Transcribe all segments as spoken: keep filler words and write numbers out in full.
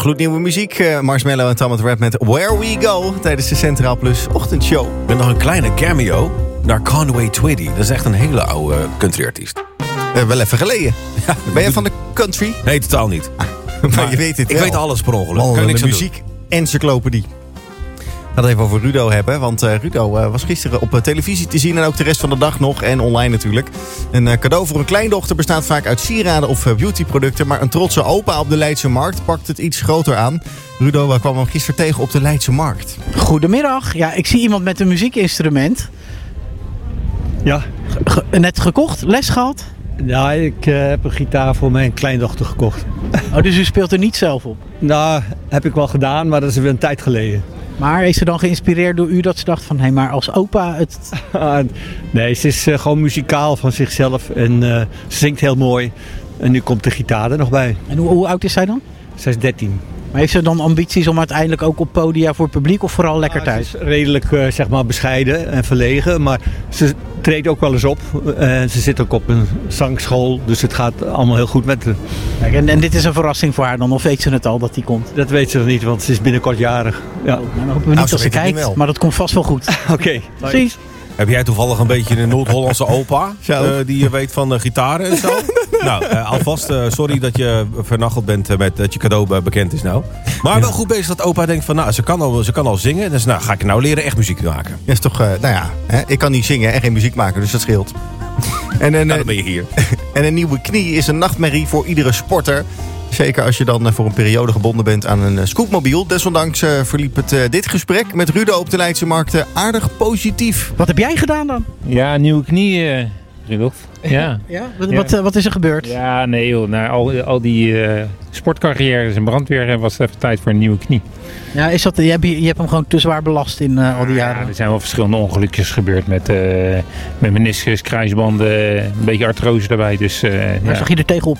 gloednieuwe muziek. Uh, Marshmello en Tom het Rap met Where We Go tijdens de Centraal Plus ochtendshow. Met nog een kleine cameo naar Conway Twitty. Dat is echt een hele oude countryartiest. Uh, wel even geleden. Ja, ben je van de country? Nee, totaal niet. Ah, maar, maar je weet het Ik wel. weet alles per ongeluk. Oh, kan je niks de aan muziek encyclopedie. We gaan het even over Rudo hebben, want uh, Rudo uh, was gisteren op uh, televisie te zien en ook de rest van de dag nog en online natuurlijk. Een uh, cadeau voor een kleindochter bestaat vaak uit sieraden of uh, beautyproducten, maar een trotse opa op de Leidse Markt pakt het iets groter aan. Rudo uh, kwam hem gisteren tegen op de Leidse Markt. Goedemiddag, ja, ik zie iemand met een muziekinstrument. Ja. Ge- net gekocht, les gehad? Ja, ik uh, heb een gitaar voor mijn kleindochter gekocht. Oh, dus u speelt er niet zelf op? Nou, heb ik wel gedaan, maar dat is weer een tijd geleden. Maar is ze dan geïnspireerd door u dat ze dacht van... hé, hey, maar als opa het... Nee, ze is uh, gewoon muzikaal van zichzelf en uh, ze zingt heel mooi. En nu komt de gitaar er nog bij. En hoe, hoe oud is zij dan? Zij is dertien. Maar heeft ze dan ambities om uiteindelijk ook op podia voor het publiek of vooral lekker Ja, thuis? ze is redelijk uh, zeg maar bescheiden en verlegen, maar ze treedt ook wel eens op. En ze zit ook op een zangschool, dus het gaat allemaal heel goed met haar. Kijk, en, en dit is een verrassing voor haar dan, of weet ze het al dat die komt? Dat weet ze nog niet, want ze is binnenkort jarig. Ja. Oh, dan hopen we niet Nou, dat ze ze weet het kijkt, niet wel. maar dat komt vast wel goed. Oké. Okay. Precies. Heb jij toevallig een beetje een Noord-Hollandse opa uh, die je weet van uh, gitaren en zo? Nou, uh, alvast uh, sorry dat je vernacheld bent uh, met dat je cadeau bekend is nou. Maar ja. Wel goed bezig dat opa denkt van nou, ze kan al, ze kan al zingen. Dus nou, ga ik nou leren echt muziek maken. Ja, is toch, uh, nou ja, hè, ik kan niet zingen en geen muziek maken, dus dat scheelt. En een, nou, dan ben je hier. En een nieuwe knie is een nachtmerrie voor iedere sporter. Zeker als je dan voor een periode gebonden bent aan een scootmobiel. Desondanks uh, verliep het, uh, dit gesprek met Rudo op de Leidse Markt uh, aardig positief. Wat heb jij gedaan dan? Ja, nieuwe knie, uh, Rudolf. Ja. Ja? Wat, Ja. Wat, uh, wat is er gebeurd? Ja, nee joh. Na al, al die uh, sportcarrières en brandweer was het even tijd voor een nieuwe knie. Ja, is dat, je, hebt, je hebt hem gewoon te zwaar belast in uh, al die jaren. Ja, er zijn wel verschillende ongelukjes gebeurd met, uh, met meniscus, kruisbanden, een beetje artrose erbij. Dus, uh, Waar ja. zag je er tegenop?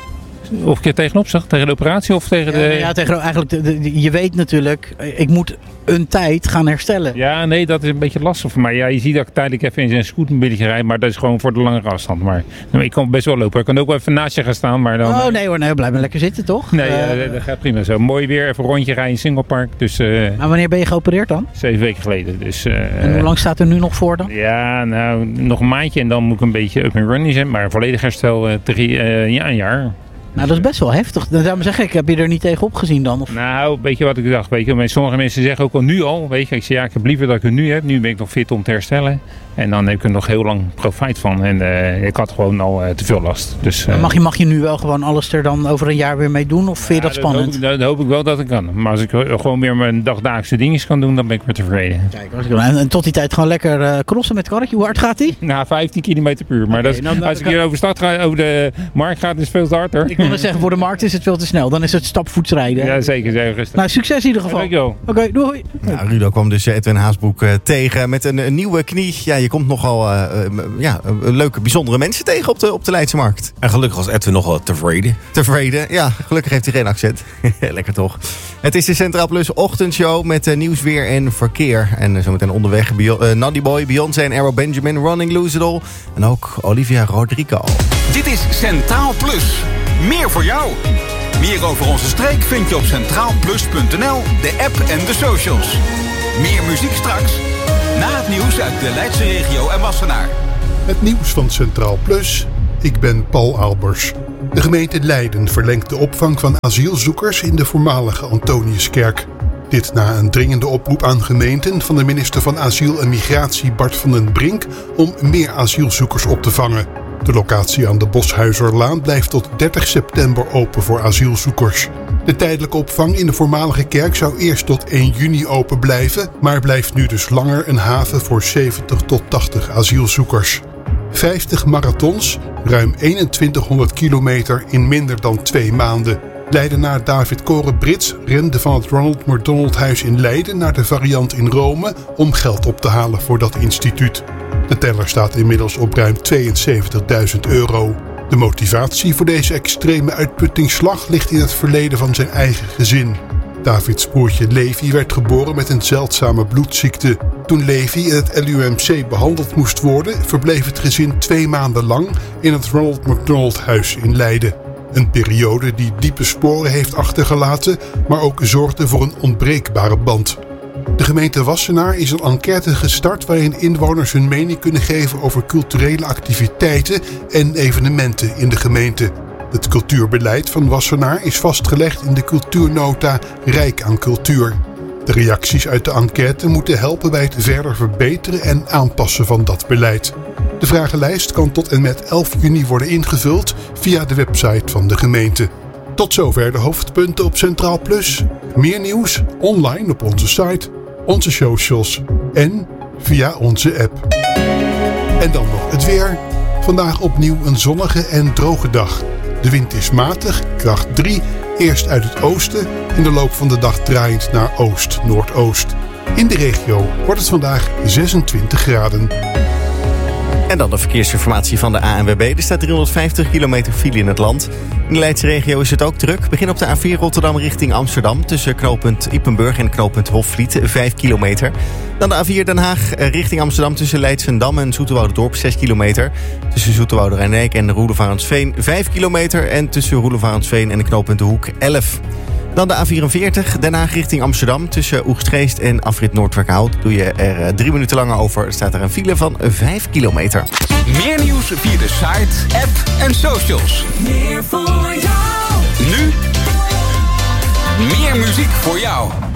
Of ik er tegenop zag, tegen de operatie of tegen Ja, de... nee, ja, tegen, eigenlijk, de, de, je weet natuurlijk, ik moet een tijd gaan herstellen. Ja, nee, dat is een beetje lastig voor mij. Ja, je ziet dat ik tijdelijk even in zijn scootmobieltje rijd, maar dat is gewoon voor de langere afstand. Maar nou, ik kan best wel lopen. Ik kan ook wel even naast je gaan staan, maar dan... Oh nee hoor, nee, blijf maar lekker zitten toch? Nee, Uh, uh, dat gaat prima zo. Mooi weer, even een rondje rijden in Singlepark. Dus uh, maar wanneer ben je geopereerd dan? zeven weken geleden. Dus, uh, En hoe lang staat er nu nog voor dan? Ja, nou, nog een maandje en dan moet ik een beetje up and running zijn. Maar volledig herstel, uh, drie, uh, ja, een jaar. Nou, dat is best wel heftig. Daarom zeg ik, heb je er niet tegen opgezien dan? Of... Nou, weet je wat ik dacht? Weet je, sommige mensen zeggen ook al nu al. Weet je, ik zeg ja, ik heb liever dat ik het nu heb. Nu ben ik nog fit om te herstellen. En dan heb ik er nog heel lang profijt van. En uh, ik had gewoon al uh, te veel last. Dus, uh, mag, je, mag je nu wel gewoon alles er dan over een jaar weer mee doen? Of vind je ja, dat spannend? Dat hoop, ik, dat hoop ik wel dat ik kan. Maar als ik gewoon weer mijn dagdagelijkse dingetjes kan doen, dan ben ik weer tevreden. Kijk, en, en tot die tijd gewoon lekker uh, crossen met het karretje. Hoe hard gaat die? Nou, vijftien kilometer per uur. Maar Okay, dat is, nou, nou, als ik hier over, stad ga, over de markt ga, is het veel te hard hoor. Ik wil zeggen, voor de markt is het veel te snel. Dan is het stapvoets rijden. Ja, zeker. zeker rustig. Nou, succes in ieder geval. Ja, dankjewel. Oké, okay, doei. Nou, Rudo kwam dus Edwin Haasbroek uh, tegen met een, een nieuwe knie. Ja, je komt nogal uh, uh, ja, uh, leuke, bijzondere mensen tegen op de, op de Leidse Markt. En gelukkig was Edwin nog wel tevreden. Tevreden, ja. Gelukkig heeft hij geen accent. Lekker toch. Het is de Centraal Plus ochtendshow met uh, nieuws, weer en verkeer. En uh, zometeen onderweg Bio- uh, Noddy Boy, Beyoncé en Arrow Benjamin, Running Lose It All. En ook Olivia Rodrigo. Dit is Centraal Plus. Meer voor jou. Meer over onze streek vind je op centraal plus punt n l, de app en de socials. Meer muziek straks, na het nieuws uit de Leidse regio en Wassenaar. Het nieuws van Centraal Plus. Ik ben Paul Albers. De gemeente Leiden verlengt de opvang van asielzoekers in de voormalige Antoniuskerk. Dit na een dringende oproep aan gemeenten van de minister van Asiel en Migratie Bart van den Brink om meer asielzoekers op te vangen. De locatie aan de Boshuizerlaan blijft tot dertig september open voor asielzoekers. De tijdelijke opvang in de voormalige kerk zou eerst tot één juni open blijven, maar blijft nu dus langer een haven voor zeventig tot tachtig asielzoekers. vijftig marathons, ruim eenentwintighonderd kilometer in minder dan twee maanden. Leidenaar David Koren-Brits rende van het Ronald McDonald Huis in Leiden naar de variant in Rome om geld op te halen voor dat instituut. De teller staat inmiddels op ruim tweeënzeventigduizend euro. De motivatie voor deze extreme uitputtingsslag ligt in het verleden van zijn eigen gezin. Davids broertje Levi werd geboren met een zeldzame bloedziekte. Toen Levi in het L U M C behandeld moest worden, verbleef het gezin twee maanden lang in het Ronald McDonald Huis in Leiden. Een periode die diepe sporen heeft achtergelaten, maar ook zorgde voor een onbreekbare band. De gemeente Wassenaar is een enquête gestart waarin inwoners hun mening kunnen geven over culturele activiteiten en evenementen in de gemeente. Het cultuurbeleid van Wassenaar is vastgelegd in de cultuurnota Rijk aan Cultuur. De reacties uit de enquête moeten helpen bij het verder verbeteren en aanpassen van dat beleid. De vragenlijst kan tot en met elf juni worden ingevuld via de website van de gemeente. Tot zover de hoofdpunten op Centraal Plus. Meer nieuws online op onze site, onze socials en via onze app. En dan nog het weer. Vandaag opnieuw een zonnige en droge dag. De wind is matig, kracht drie, eerst uit het oosten, in de loop van de dag draaiend naar oost-noordoost. In de regio wordt het vandaag zesentwintig graden. En dan de verkeersinformatie van de A N W B. Er staat driehonderdvijftig kilometer file in het land. In de Leidse regio is het ook druk. Begin op de A vier Rotterdam richting Amsterdam. Tussen knooppunt Ippenburg en knooppunt Hofvliet, vijf kilometer. Dan de A vier Den Haag richting Amsterdam tussen Leidschendam en Zoeterwouderdorp, zes kilometer. Tussen Zoeterwoude Rijndijk en Roelevarensveen, vijf kilometer. En tussen Roelevarensveen en de knooppunt De Hoek, elf. Dan de A vierenveertig, Den Haag richting Amsterdam. Tussen Oegstgeest en afrit Noordwijkerhout doe je er drie minuten langer over. Staat er een file van vijf kilometer. Meer nieuws via de site, app en socials. Meer voor jou. Nu, meer muziek voor jou.